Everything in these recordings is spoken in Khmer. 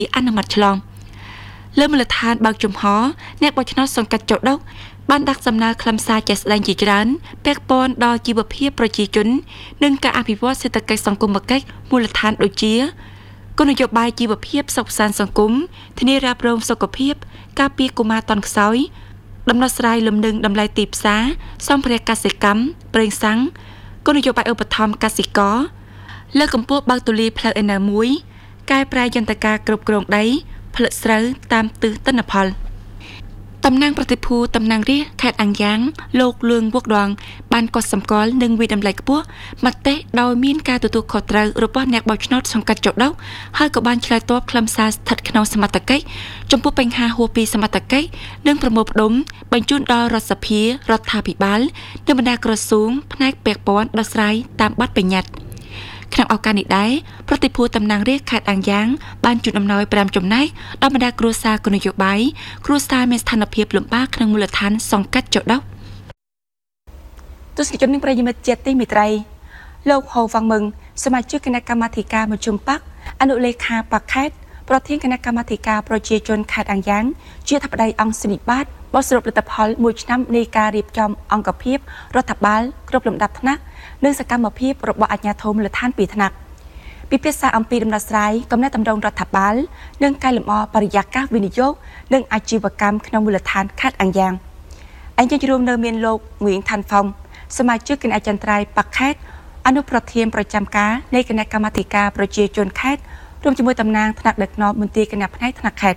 អនុម័តឆ្លងលើមូលដ្ឋានបើកចំហអ្នកបោះឆ្នោតសង្កាត់ចុដុកបានដាក់សំណើខ្លឹមសារជាក់ស្ដែងជាច្រើនពាក់ព័ន្ធដល់ជីវភាពប្រជាជននិងការអភិវឌ្ឍសេដ្ឋកិច្ចសង្គមគិច្ចមូលដ្ឋានដូចជាគោលនយោបាយជីវភាពសុខសាន្តសង្គមធានារ៉ាប់រងសុខភាពការពារកុមារតន់ខ្សោយដំណោះស្រាយលំនឹងតម្លៃទីផ្សារសម្ភារៈកសិកម្មប្រេងសាំងគោលនយោបាយឧបត្ថម្ភកសិករលើកកម្ពស់បើកទូលាយផ្លូវអេណាមួយកែប្រែយន្តការគ្រប់គ្រងដីផលិតស្រូវតាមទិសទិន្នផលតំណាងប្រតិភូតំណាងរាស្ត្រខេត្តអាំងយ៉ាងលោកលឿងវុកដងបានកត់សម្គាល់និងវិតម្លៃខ្ពស់មតិដោយមានការទទួលខុសត្រូវរបស់អ្នកបោះឆ្នោតសង្កាត់ចុដុកហើយក៏បានឆ្លើយតបខ្លឹមសារស្ថិតក្នុងសមត្ថកិច្ចចំពោះបញ្ហាហួសពីសមត្ថកិច្ចនិងប្រមូលផ្ដុំបញ្ជូនដល់រដ្ឋសភារដ្ឋាភិបាលនិងបណ្ដាក្រសួងផ្នែកពាក់ព័ន្ធដោះស្រាយតាមបទបញ្ញត្តិក្នុងឱកាសនេះដែរប្រតិភូតំណាងរាស្ត្រខេត្តអាំងយ៉ាងបានជូនអំណោយ5ចំណែកដល់បណ្ដាគ្រួសារគណនយោបាយគ្រួសារមានស្ថានភាពលំបាកក្នុងមូលដ្ឋានសង្កាត់ចុដុកទស្សនិកជននិងប្រិយមិត្តជាទីមេត្រីលោកហូវ៉ាងមឹងសមាជិកគណៈកម្មាធិការមជ្ឈមបកអនុលេខាបកខេត្តប្រធានគណៈកម្មាធិការប្រជាជនខេត្តអាំងយ៉ាងជាអធិបតីអង្គសនិបាតបោះសរុបលទ្ធផល1ឆ្នាំនៃការរៀបចំអង្គភាពរដ្ឋបាលគ្រប់លំដាប់ថ្នាក់និងសកម្មភាពរបស់អាជ្ញាធរមូលដ្ឋាន2ថ្នាក់ពិភាក្សាអំពីដំណោះស្រាយកំណែតម្រង់រដ្ឋបាលនិងកែលម្អបរិយាកាសវិនិយោគនិងអាជីវកម្មក្នុងមូលដ្ឋានខេត្តអាំងយ៉ាងអញ្ជើញរួមនៅមានលោកងៀងឋានផុងសមាជិកគណៈចន្ទ្រៃបកខេត្តអនុប្រធានប្រចាំការនៃគណៈកម្មាធិការប្រជាជនខេត្តរួមជាមួយតំណាងថ្នាក់ដឹកនាំមន្ទីរគណៈផ្នែកថ្នាក់ខេត្ត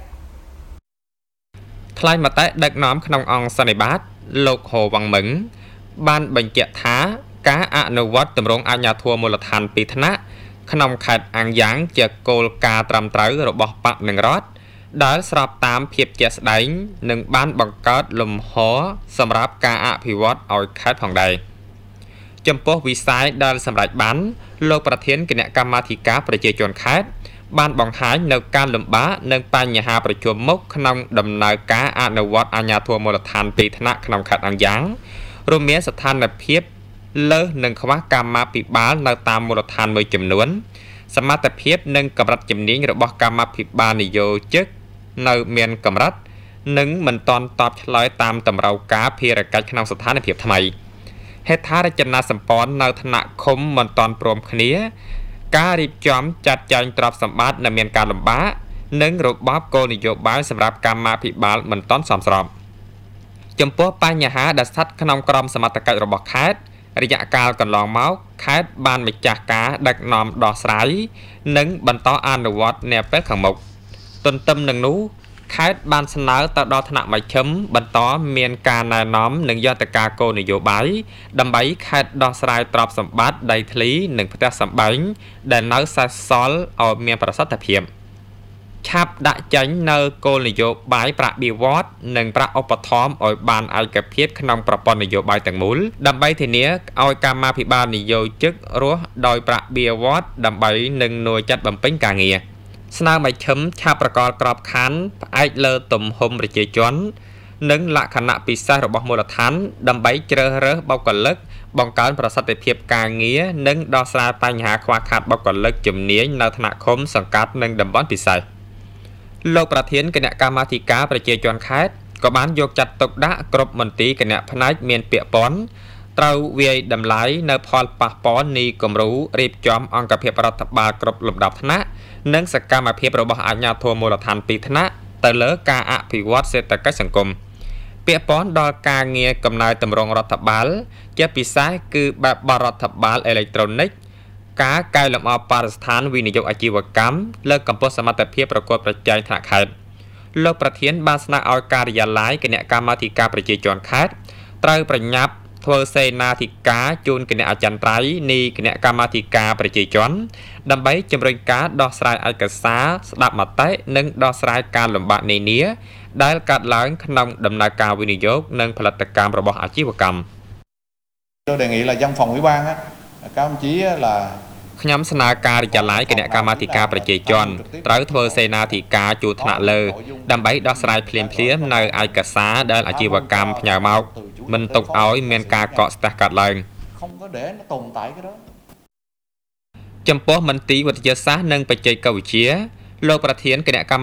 ថ្លែងមតិដឹកនាំក្នុងអង្គសន្និបាតលោកហូវ៉ាងមឹងបានបញ្ជាក់ថាការអនុវត្តទម្រង់អាជ្ញាធរមូលដ្ឋាន2ថ្នាក់ក្នុងខេត្តអាំងយ៉ាងជាគោលការណ៍ត្រឹមត្រូវរបស់បកនិងរដ្ឋដែលស្របតាមភាពជាក់ស្ដែងនិងបានបង្កើតលំហសម្រាប់ការអភិវឌ្ឍឲ្យខេត្តផងដែរចំពោះវិស័យដែលសម្រេចបានលោកប្រធានគណៈកម្មាធិការប្រជាជនខេត្តបានបង្ហាញនៅការលំបាកនិងបញ្ហាប្រឈមមុខក្នុងដំណើរការអនុវត្តអាជ្ញាធរមូលដ្ឋាន2ថ្នាក់ក្នុងខេត្តអាំងយ៉ាងរួមមានស្ថានភាពលើសនិងខ្វះកម្មាភិបាលនៅតាមមូលដ្ឋានមួយចំនួនសមត្ថភាពនិងកម្រិតជំនាញរបស់កម្មាភិបាលនយោជកនៅមានកម្រិតនិងមិនទាន់តបឆ្លើយតាមតម្រូវការភារកិច្ចក្នុងស្ថានភាពថ្មីហេដ្ឋារចនាសម្ព័ន្ធនៅថ្នាក់ឃុំមិនទាន់ព្រមគ្នាការរៀបចំចាត់ចែងទ្រព្យសម្បត្តិនៅមានការលំបាកនិងរបបគោលនយោបាយសម្រាប់កម្មាភិបាលមិនទាន់សមស្របចំពោះបញ្ហាដែលស្ថិតក្នុងក្រមសមត្ថកិច្ចរបស់ខេត្តរយៈកាលកន្លងមកខេត្តបានម្ចាស់ការដឹកនាំដោះស្រាយនិងបន្តអនុវត្តនាពេលខាងមុខទន្ទឹមនឹងនោះខេត្តបានស្នើទៅដល់ថ្នាក់មជ្ឈិមបន្តមានការណែនាំនិងយន្តការគោលនយោបាយដើម្បីខេត្តដោះស្រាយទ្រព្យសម្បត្តិដីធ្លីនិងផ្ទះសម្បែងដែលនៅសេសសល់ឲ្យមានប្រសិទ្ធភាពឆាប់ដាក់ចេញនៅគោលនយោបាយប្រាក់បៀវត្សនិងប្រាក់ឧបត្ថម្ភឲ្យបានឯកភាពក្នុងប្រព័ន្ធនយោបាយទាំងមូលដើម្បីធានាឲ្យកម្មាភិបាលនយោជករស់ដោយប្រាក់បៀវត្សដើម្បីនឹងនួយចាត់បំពេញការងារស្នើមជ្ឈិមឆាប់ប្រកបក្របខ័ណ្ឌផ្អែកលើទំហំប្រជាជននិងលក្ខណៈពិសេសរបស់មូលដ្ឋានដើម្បីជ្រើសរើសបុគ្គលិកបង្កើនប្រសិទ្ធភាពការងារនិងដោះស្រាយបញ្ហាខ្វះខាតបុគ្គលិកជំនាញនៅថ្នាក់ឃុំសង្កាត់និងតំបន់ពិសេសលោកប្រធានគណៈកម្មាធិការប្រជាជនខេត្តក៏បានយកចាត់ទុកដាក់គ្រប់មន្ទីរគណៈផ្នែកមានពាក្យព័ន្ធត្រូវវាយតម្លៃនៅផលប៉ះពាល់នៃគំរូរៀបចំអង្គភាពរដ្ឋបាលគ្រប់លំដាប់ថ្នាក់និងសកម្មភាពរបស់អាជ្ញាធរមូលដ្ឋាន2ថ្នាក់ទៅលើការអភិវឌ្ឍសេដ្ឋកិច្ចសង្គមពាក្យព័ន្ធដល់ការងារកំណែតម្រង់រដ្ឋបាលជាពិសេសគឺបែបបរដ្ឋបាលអេឡិចត្រូនិកការកែលម្អបរិស្ថានវិនិយោគអាជីវកម្មលើកកម្ពស់សមត្ថភាពប្រកួតប្រជែងថ្នាក់ខេត្តលោកប្រធានបានស្នើឲ្យការិយាល័យគណៈកម្មាធិការប្រជាជនខេត្តត្រូវប្រញាប់ធ្វើសេនាធិការជូនគណៈអចិន្ត្រៃយ៍នៃគណៈកម្មាធិការប្រជាជនដើម្បីជំរុញការដោះស្រាយឯកសារស្ដាប់មតិនិងដោះស្រាយការលំបាកនានាដែលកើតឡើងក្នុងដំណើរការវិនិយោគនិងផលិតកម្មរបស់អាជីវកម្ម Tôi đề nghị là văn phòng ủy ban á, các ông chí là ខ្ញុំស្នើការិយាល័យគណៈកម្មាធិការប្រជាជនត្រូវធ្វើសេនាធិការជួរថ្នាក់លើដើម្បីដោះស្រាយភ្លាមៗនៅឯកសារដែលអាជីវកម្មផ្ញើមកមិនទុកឲ្យមានការកកស្ទះកើតឡើង không có để nó tồn tại cái đó. ចំពោះមន្ទីរវិទ្យាសាស្ត្រនិងបច្ចេកវិទ្យាលោកប្រធានគណៈកម្ម